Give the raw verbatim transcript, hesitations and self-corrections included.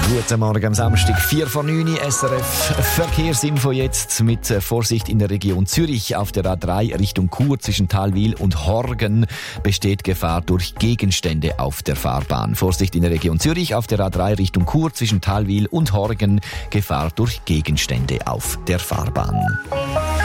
Guten Morgen am Samstag, vier vor neun, S R F Verkehrsinfo jetzt mit Vorsicht in der Region Zürich. Auf der A drei Richtung Chur zwischen Thalwil und Horgen besteht Gefahr durch Gegenstände auf der Fahrbahn. Vorsicht in der Region Zürich auf der A drei Richtung Chur zwischen Thalwil und Horgen, Gefahr durch Gegenstände auf der Fahrbahn.